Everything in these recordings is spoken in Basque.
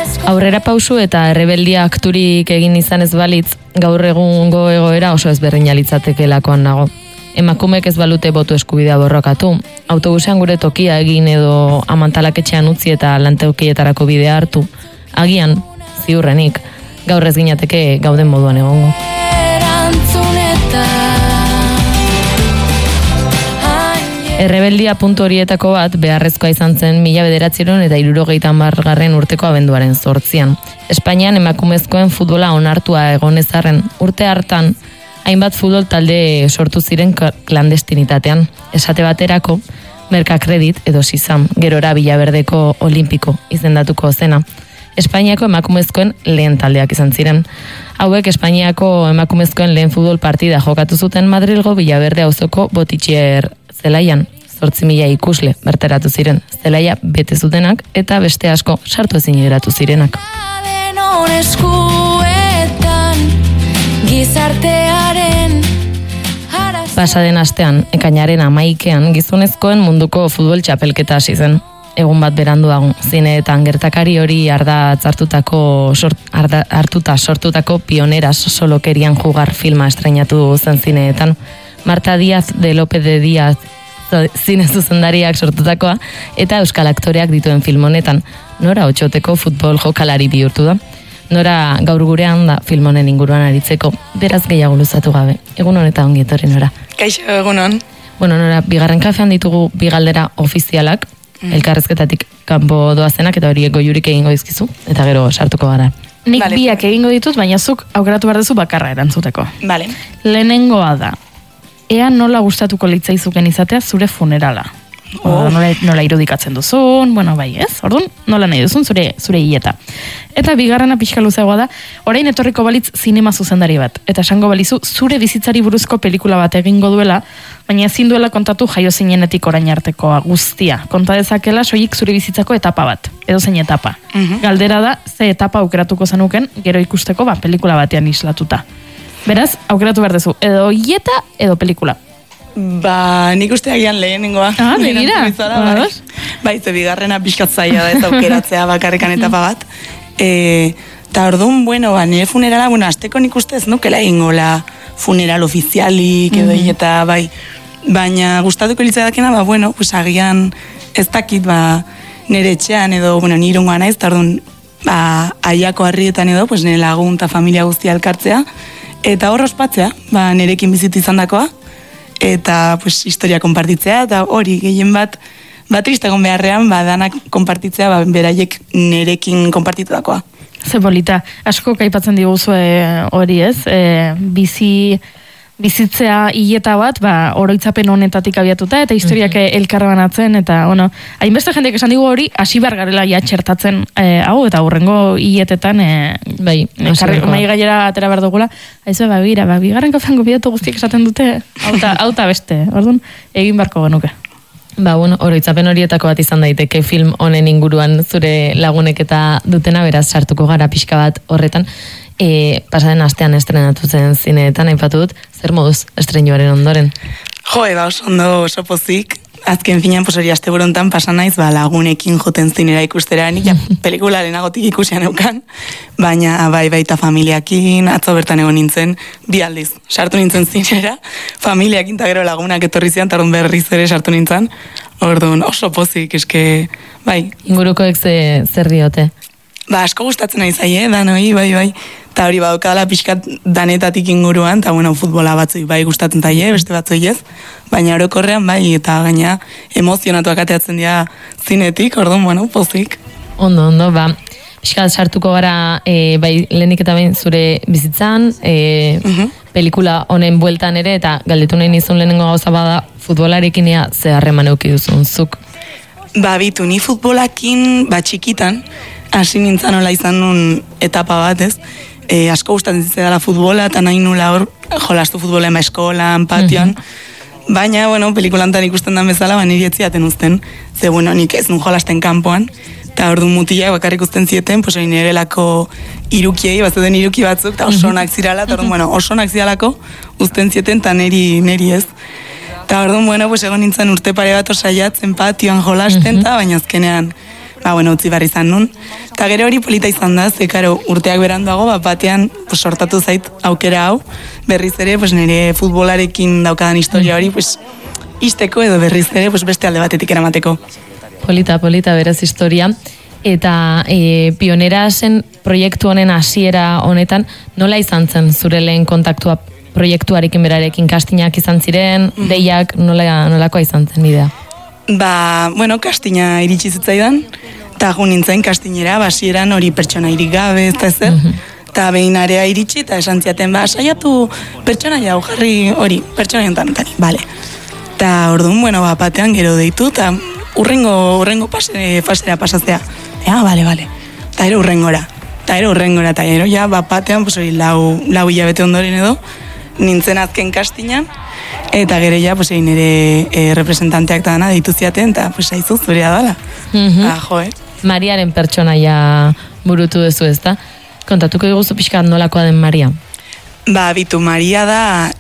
Aurrera pausu eta errebeldia akturik egin izan ez balitz, gaur egungo egoera oso ezberdina litzatekeelakoan nago. Emakumek ez balute botu eskubidea borrokatu, autobusean gure tokia egin edo amantalaketxean utzi eta lantokietarako bidea hartu, agian, ziurrenik, gaur ez ginateke gauden moduan egongo. Errebeldia puntu horietako bat beharrezkoa izan zen 1970 urteko abenduaren 8. Espainian emakumezkoen futbola onartua egonezarren urte hartan, hainbat futbol talde sortu ziren klandestinitatean. Esate baterako, Merkakredit edo Sisam, gerora Villaverdeko Olimpiko izendatuko zena. Espainiako emakumezkoen lehen taldeak izan ziren. Hauek Espainiako emakumezkoen lehen futbol partida jokatu zuten Madrilgo Villaverde auzoko Botitxier zelaian. 8.000 ikusle bertaratu ziren, zelaia bete zutenak eta beste asko sartu ezin geratu zirenak. Pasaden astean, ekainaren 11ean, gizonezkoen munduko futbol txapelketa hasi zen. Egun bat beranduago, zineetan gertakari hori hartuta sortutako Pioneras solokerian jugar filma estreinatu zen zineetan. Marta Díaz de López de Díaz zine zuzendariak sortutakoa eta euskal aktoreak dituen film honetan. Nora Otxoteko futbol jokalari bihurtu da. Nora gaur gurean da film honen inguruan aritzeko, beraz gehiago luzatu gabe. Egun honetan ongi etorri, Nora. Kaixo, egunon. Bueno, Nora, bigarren kafean ditugu bi galdera ofizialak, elkarrezketatik kanpo doazenak eta horiek goiurik egingo dizkizu, eta gero sartuko gara. Nik biak egingo ditut, baina zuk aukeratu behar duzu bakarra erantzuteko. Vale. Lehenengoa da, ea nola gustatuko litzaizuken izatea zure funerala. Nola irudikatzen duzun, bueno, bai, ez? Orduan, nola nahi duzun zure hileta. Eta bigarrena pixka luzeagoa da, orain etorriko balitz zinema zuzendari bat. Eta esango balizu, zure bizitzari buruzko pelikula bat egingo duela, baina ezin duela kontatu jaio zinenetik orain artekoa guztia. Konta dezakela soilik zure bizitzako etapa bat, edo zein etapa. Galdera da, ze etapa aukeratuko zenuken, gero ikusteko pelikula batean islatuta. Beraz, aukeratu behar duzu, edo hileta, edo pelikula. Nik uste agian lehenengoa. Begira. Bai, ze bigarrena pixkat zaila da ez aukeratzea bakarrekan etapa bat. Eta orduan, nire funerala, azteko nik uste ez nukela egingola funeral ofizialik edo eta bai. Baina gustatuko litzadakena, agian ez dakit, nire etxean edo, nire ongoa naiz, eta orduan, aiako harrietan edo, nire lagun eta familia guztia elkartzea, eta hor ospatzea, nirekin bizitu izan dakoa, eta historia konpartitzea, eta hori gehien bat tristegon beharrean, danak konpartitzea, beraiek nirekin konpartitutakoa. Ze polita, asko kaipatzen diguzu hori ez, bizitzea hileta bat, oroitzapen honetatik abiatuta, eta historiak elkarbanatzen, eta, hainbeste jendeak esan digu hori, hasi behar garela ja txertatzen hau, eta hurrengo hiletetan, mai gailera atera behar dugula, haizu, bigarren kafean gobiatu guztiak esaten dute, hauta beste, orduan, egin beharko genuke. Oroitzapen horietako bat izan daiteke film honen inguruan zure lagunek eta dutena, beraz sartuko gara pixka bat horretan. Pasaden astean estrenatu zen zineetan, aipatu dut, zer moduz estrenuaren ondoren? Oso ondo, oso pozik. Azken finean, hori asteburontan pasan naiz, lagunekin joten zinera ikustera, nik pelikula lehenagotik ikusian eukan, baina baita familiakin, atzo bertan egon nintzen, 2 aldiz, sartu nintzen zinera, familiakin eta gero lagunak etorri zian, eta berriz ere sartu nintzen, orduan oso pozik, eske, bai. Ingurukoek zer diote? Asko gustatzen nahi zaie, danoi, bai. Eta hori badukadala pixkat danetatik inguruan, eta futbola batzui bai gustatzen zaie, beste batzui ez. Baina orokorrean bai, eta gaina emozionatuak ateatzen dira zinetik, orduan, pozik. Ondo, pixkat sartuko gara, bai, lehenik eta bain zure bizitzan, pelikula honen bueltan ere, eta galdetu nahi nizun lehenengo gauza bada, futbolarekin ze harreman euki duzun, zuk? Bitu, ni futbolakin, txikitan, hasi nintzen nola izan nun etapa bat, ez? Asko gustatzen zitzaidan futbola, eta nahi nula hor jolastu futbolen eskolan, patioan. Baina, pelikulantan ikusten den bezala, niri etziaten uzten. Ze, nik ez nun jolasten kanpoan. Eta orduan mutilak bakarrik uzten zieten, hori nirelako irukiei, bazuten iruki batzuk, eta oso onak zirala, eta orduan, oso onak ziralako uzten zieten, eta niri ez. Eta orduan, egon nintzen urte pare bat osaiatzen patioan jolasten, baina azkenean utzi barri izan nun. Eta gero hori polita izan da, ze karo, urteak beranduago, batean sortatu zait aukera hau, berriz ere, nire futbolarekin daukadan historia hori, izteko edo berriz ere, beste alde batetik eramateko. Polita, beraz historia. Eta pionera zen proiektu honen hasiera honetan, nola izan zen zure lehen kontaktua proiektuarekin berarekin, kastinak izan ziren, deiak nolakoa izan zen idea? Kastina iritsi zitzaidan, eta gu nintzen kastinera, basieran hori pertsonairik gabe, ez da ezer, eta behin area iritsi, eta esan ziaten, saiatu pertsonaia hau jarri hori, pertsonai honetan, bale. Eta orduan, batean gero deitu, eta urrengo fasera pasatzea. Bale. Eta ero urrengora, eta ero ja, batean, hori lau hilabete ondoren edo, nintzen azken kastinan, eta gero ja, nire representanteak da dana deitu ziaten, eta haizu zurea dala. Mariaren pertsonaia burutu duzu ez da? Kontatuko diguzu pixkat nolakoa den Maria? Bitu, Maria da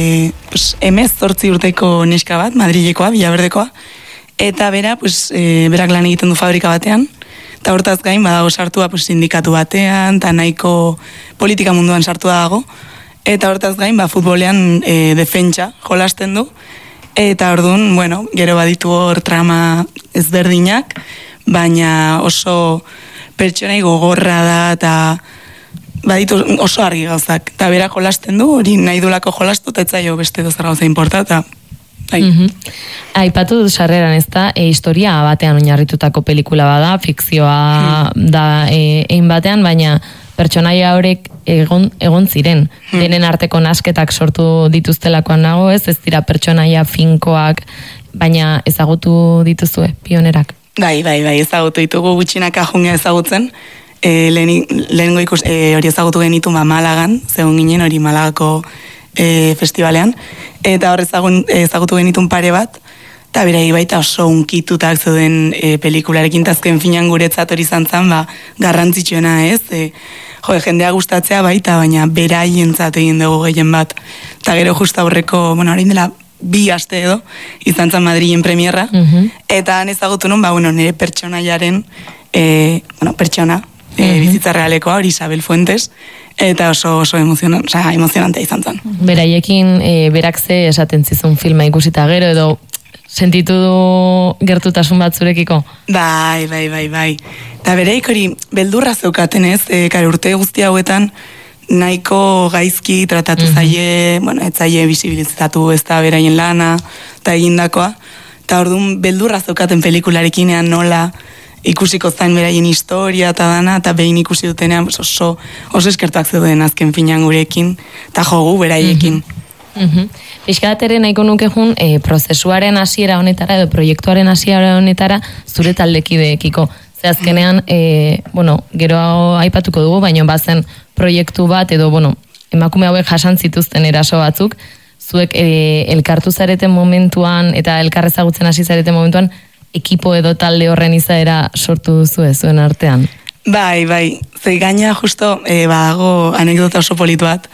18 urteko neska bat, Madrilekoa, Villaverdekoa, eta bera, berak lan egiten du fabrika batean, eta hortaz gain, badago sartua sindikatu batean, eta nahiko politika munduan sartua dago, eta hortaz gain, futbolean defentsa jolasten du, eta orduan, gero baditu hor trama ezberdinak, baina oso pertsonai gogorra da, eta baditu oso argi gauzak, eta bera jolasten du, hori nahi dulako jolastu, eta etzaio beste dozer gauza inporta, eta Aipatu dut sarreran ez da, historia batean oinarritutako pelikula bada, fikzioa da egin batean, baina pertsonaia horrek egon ziren. Denen arteko nasketak sortu dituztelakoan nago, ez dira pertsonaia finkoak, baina ezagutu dituzue, pionerak. Bai, ezagutu ditugu gutxinaka junga ezagutzen, lehenengo hori ezagutu genitu Malagan, zegoen ginen hori Malagako festivalean, eta hor ezagutu genitun pare bat, eta berai baita oso unkitutak zeuden pelikularekin, tazken finan guretzat hori izan zen, garrantzitsuena ez, jendea gustatzea baita, baina beraientzat egin dugu gehien bat, eta gero just aurreko, orain dela 2 aste edo, izan zen Madrilen premierra, eta han ezagutu nun, nire pertsonaiaren, pertsona, bizitza realekoa, hori Isabel Fuentes, eta oso emozionante izan zen. Beraiekin berak ze esaten zizun filma ikusita gero edo sentitu gertutasun bat zurekiko? Bai. Eta bereik hori beldurra zeukaten ez, urte guzti hauetan nahiko gaizki tratatu zaie, ez zaie bisibilizatu ez da beraien lana, eta egindakoa, eta orduan beldurra zeukaten pelikularekin nola ikusiko zain beraien historia eta dana, eta behin ikusi dutenean oso eskertuak zeuden azken finan gurekin, eta jogu beraiekin. Piskatere nahiko nuke jun, prozesuaren hasiera honetara edo proiektuaren hasiera honetara zure taldekideekiko. Ze azkenean, gero aipatuko dugu, baina bazen proiektu bat edo, emakume hauek jasan zituzten eraso batzuk, zuek elkartu zareten momentuan eta elkarrezagutzen hasi zareten momentuan, ekipo edo talde horren izaera sortu duzu zuen artean? Bai. Ze gaina justo badago anekdota oso politu bat.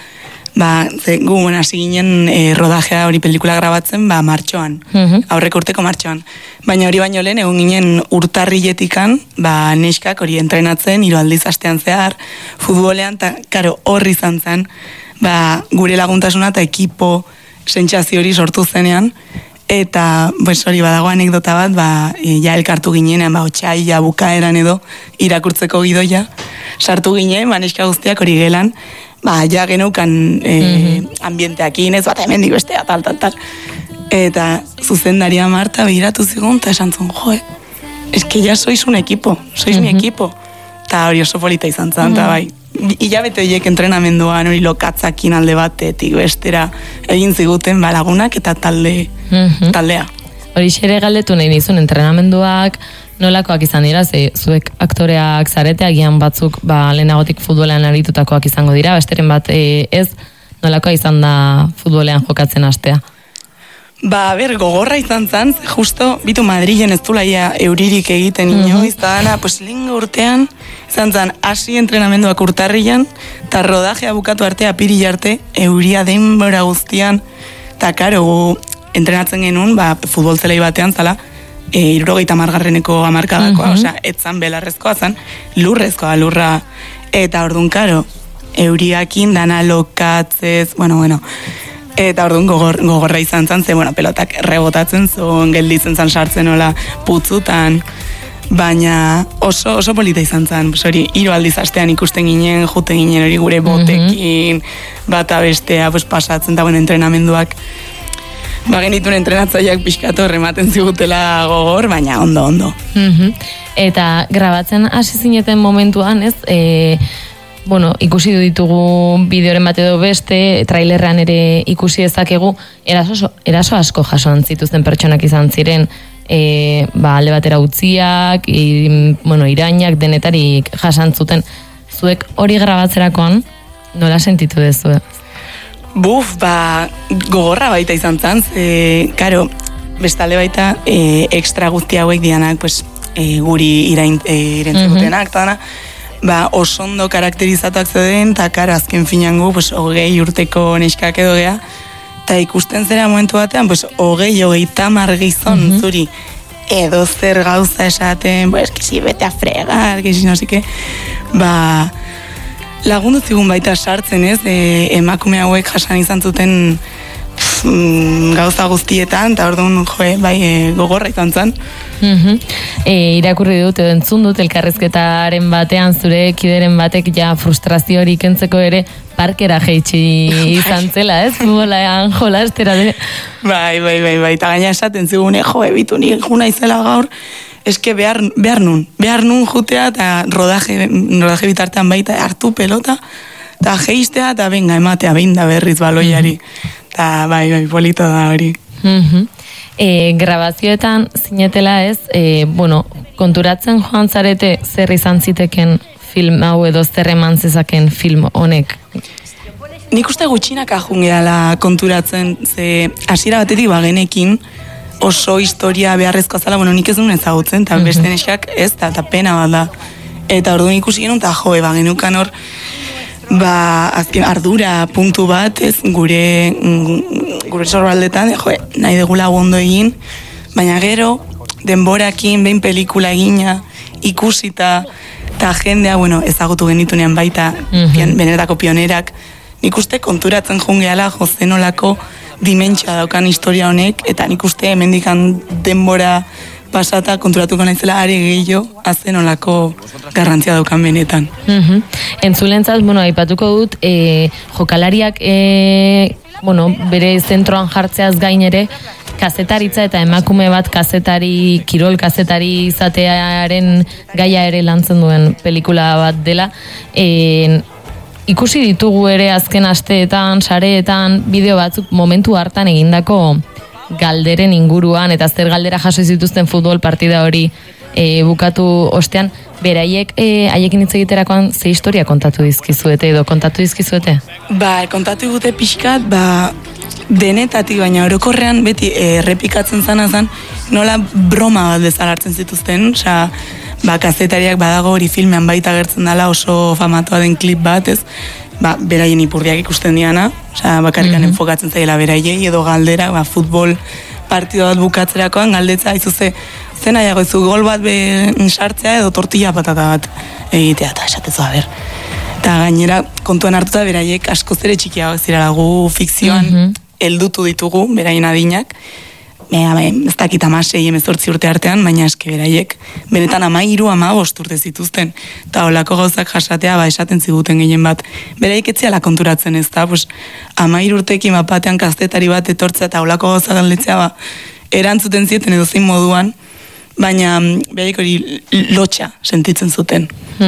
Gu hasi ginen rodajea hori pelikula grabatzen martxoan, aurreko urteko martxoan. Baina hori baino lehen egon ginen urtarriletikan, neskak hori entrenatzen, 3 aldiz astean zehar, futbolean, eta karo horri izan zen, gure laguntasuna eta ekipo sentsazio hori sortu zenean, eta hori badago anekdota bat, ja elkartu ginenean, otxaila bukaeran edo irakurtzeko gidoia, sartu ginen, neska guztiak hori gelan, ja geneukan ambienteakin, ez bat hemendik bestea, tal. Eta zuzendaria Marta behiratu zigun, eta esan zuen, eske ya sois un equipo, sois mi equipo. Eta hori oso polita izan zen, eta bai, hilabete horiek entrenamenduan hori lokatzakin alde batetik bestera egin ziguten lagunak eta taldea. Hori xere galdetu nahi nizun, entrenamenduak nolakoak izan dira, zuek aktoreak zarete, agian batzuk lehenagotik futbolean aritutakoak izango dira, besteren bat ez, nolakoa izan da futbolean jokatzen hastea? Gogorra izan zen, justo, bitu Madrilen ez dulaia euririk egiten inoiz, eta dana, lingo urtean, izan zen, hasi entrenamenduak urtarrian, eta rodajea bukatu arte, apirila arte, euria denbora guztian, eta karo, entrenatzen genuen, futbol zelai batean, zala, margarreneko hamarkadakoa, osea, etzan belarrezkoa zen, lurrezkoa, lurra, eta orduan, karo, euriakin dana lokatzez, bueno, eta orduan gogorra izan zen, ze, pelotak rebotatzen zuen, gelditzen zen sartzen nola putzutan, baina oso polita izan zen, hori, 3 aldiz astean ikusten ginen, juten ginen hori gure botekin, bata bestea, pasatzen da, entrenamenduak, genituen entrenatzaileak pixkatu rematen zigutela gogor, baina ondo. Eta grabatzen hasi zineten momentuan, ez, ikusi ditugu bideoren bat edo beste, trailerrean ere ikusi dezakegu, eraso asko jasoan zituzten pertsonak izan ziren, alde batera utziak, irainak denetarik jasantzuten. Zuek hori grabatzerakoan, nola sentitu dezu? Gogorra baita izan zen, karo, bestalde baita, ekstra guzti hauek dianak, guri irentzigutenak, eta dana, oso ondo karakterizatuak zeuden, eta karo, azken finan gu, 20 urteko neskak edo gea, eta ikusten zera momentu batean, 20 gizon zuri, edo zer gauza esaten, eskisi bete a fregar, eskisi no sike, lagundu zigun baita sartzen, ez, emakume hauek jasan izan zuten gauza guztietan, eta orduan, gogorra izan zen. Irakurri dut, edo entzun dut, elkarrezketaren batean, zure kideren batek ja frustrazio hori kentzeko ere, parkera jeitsi izan zela, ez? Futbolean jolastera. Bai, eta gaina esaten zigune, bitu nik juna izela gaur, eske behar nun jutea, eta rodaje bitartean baita hartu pelota, eta geistea, eta benga, ematea, behin da berriz baloiari. Eta bai, polito da hori. Grabazioetan zinetela ez, konturatzen joan zarete zer izan ziteken film hau edo zer eman zezaken film honek? Nik uste gutxinak ajun gedala konturatzen, ze hasiera batetik bagenekin oso historia beharrezkoa zala, nik ez duen ezagutzen, eta beste neskak ez, eta pena bat da. Eta orduan ikusi genuen, eta genukan hor, azken ardura puntu bat, ez, gure sorbaldetan, nahi degula ondo egin, baina gero, denborakin, behin pelikula egina, ikusita, eta jendea, ezagutu genitunean baita, benetako pionerak, nik uste konturatzen jungeala, zenolako dimentsia daukan historia honek, eta nik uste hemendikan denbora pasata konturatuko naizela are gehiago azenolako garrantzia daukan benetan. Entzulentzat, aipatuko dut, jokalariak bere zentroan jartzeaz gain ere, kazetaritza eta emakume bat kirol kazetari izatearen gaia ere lantzen duen pelikula bat dela. Ikusi ditugu ere azken asteetan, sareetan, bideo batzuk momentu hartan egindako galderen inguruan, eta zer galdera jaso zituzten futbol partida hori bukatu ostean, beraiek haiekin hitz egiterakoan ze historia kontatu dizkizuete edo kontatu dizkizuete? Kontatu digute pixkat, denetatik, baina orokorrean beti errepikatzen zana zen, nola broma bat bezala hartzen zituzten, kazetariak badago hori filmean baita gertzen dela oso famatua den klip bat, ez? Beraien ipurdiak ikusten diana, bakarrikan enfokatzen zaila beraiei edo galdera, futbol partido bat bukatzerakoan galdetza, izuze, zen nahiago izu gol bat sartzea edo tortilla patata bat egitea, eta esatezu, Eta gainera, kontuan hartuta beraiek asko zere txikiago zirela gu fikzioan heldutu ditugu, beraien adinak, ez dakit 16-18 urte artean, baina eske beraiek, benetan 13-15 urte zituzten, eta holako gauzak jasatea, esaten ziguten gehien bat, beraiek etziala konturatzen ez da, 13 urtekin batean kazetari bat etortzea eta holako gauzak galdetzea, erantzuten zieten edo zein moduan, baina beraiek hori lotxa sentitzen zuten.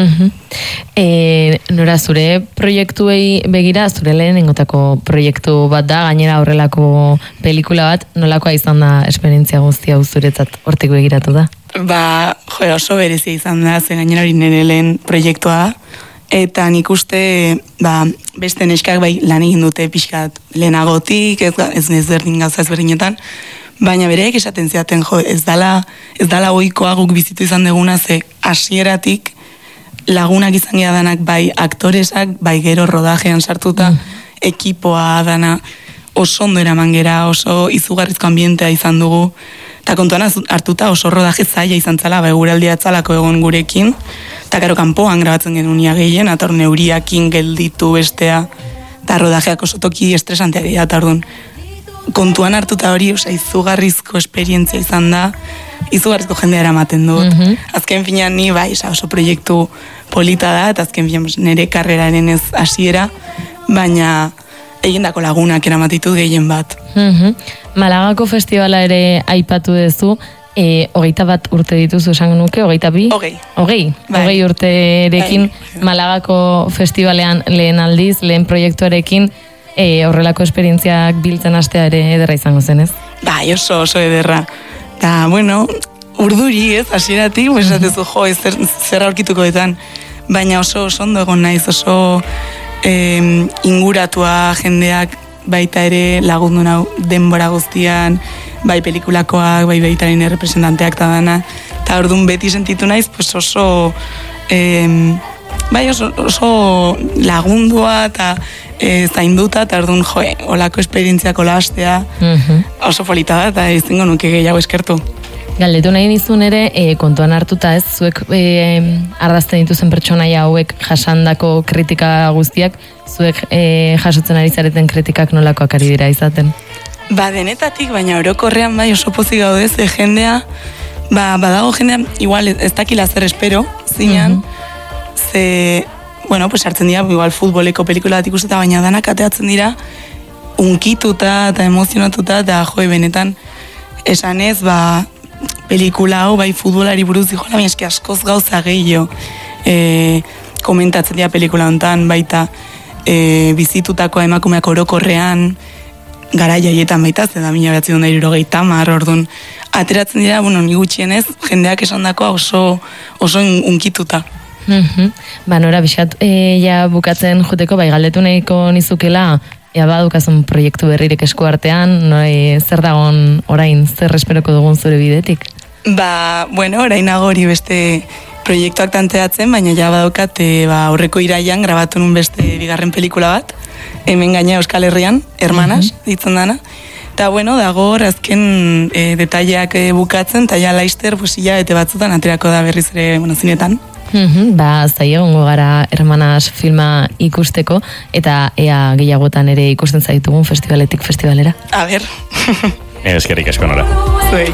Nora, zure proiektuei begira, zure lehenengotako proiektu bat da, gainera horrelako pelikula bat, nolakoa izan da esperientzia guztia zuretzat hortik begiratu da? Oso berezia izan da, zen gainera hori nire lehen proiektua da, eta nik uste beste neskak lan egin dute pixkat lehenagotik, ez berdin gauza ezberdinetan, baina bereek esaten ziaten, ez dala ohikoa guk bizitu izan deguna, ze hasieratik lagunak izan gara danak, bai aktoresak, bai gero rodajean sartuta, ekipoa dana oso ondo eraman gera, oso izugarrizko ambientea izan dugu, Eta kontuan hartuta oso rodaje zaila izan zala, eguraldia atzalako egon gurekin, eta karo kanpoan grabatzen genunia gehien, eta hor neuriakin gelditu bestea, eta rodajeak oso toki estresantea dira, eta orduan kontuan hartuta hori, izugarrizko esperientzia izan da, izugarrizko jendea eramaten dut. Azken finean ni, bai, oso proiektu polita da, eta azken finean nire karreraren ez hasiera, baina egindako lagunak eramatitut gehien bat. Malagako festivala ere aipatu duzu, 21 urte dituzu esango nuke, 22? Hogei urterekin Malagako festivalean lehen aldiz, lehen proiektuarekin, horrelako esperientziak biltzen hastea ere ederra izango zen, ez? Bai, oso ederra. Eta, bueno, urduri, ez, hasieratik, esatezu, zer aurkituko detan, baina oso ondo egon naiz, oso inguratua jendeak baita ere lagundu nau denbora guztian, bai pelikulakoak, bai baitaren representanteak eta dana, eta orduan beti sentitu naiz, pues oso oso lagundua eta zainduta, eta orduan olako esperientziak olastea oso polita da, eta ezingo nuke gehiago eskertu. Galdetu nahi nizun ere, kontuan hartuta ez, zuek ardazten dituzen pertsonaia hauek jasandako kritika guztiak, zuek jasotzen ari zareten kritikak nolakoak ari dira izaten? Denetatik, baina orokorrean bai oso pozik gaude, ze jendea, badago jendea, igual ez dakila zer espero, zinean, ze, bueno, pues hartzen dira, igual futboleko pelikula bat ikusteta, baina danak ateatzen dira, unkituta eta emozionatuta, eta benetan, esanez, pelikula hau, bai futbolari buruz dijola, baina eski askoz gauza gehiago komentatzen dira pelikula hontan, baita bizitutako emakumeak orokorrean, gara jaietan baita, zeda 1970, orduan, ateratzen dira, ni gutxienez, jendeak esandakoa oso unkituta. Nora, bisat, ja bukatzen juteko, bai galdetu nahiko nizukela, ea badukazun proiektu berrirek esku artean, zer dagon orain, zer esperoko dugun zure bidetik? Orain hori beste proiektuak tanteatzen, baina ja badukat aurreko iraian grabatu nun beste bigarren pelikula bat, hemen gaina Euskal Herrian, Hermanas, ditzen dana. Eta dago azken detaileak bukatzen, eta ja laizter, hilabete batzutan aterako da berriz ere zinetan. Zai egongo gara Hermanas filma ikusteko, eta ea gehiagotan ere ikusten zaitugun festivaletik festivalera. A ber. Eskerrik asko, Nora.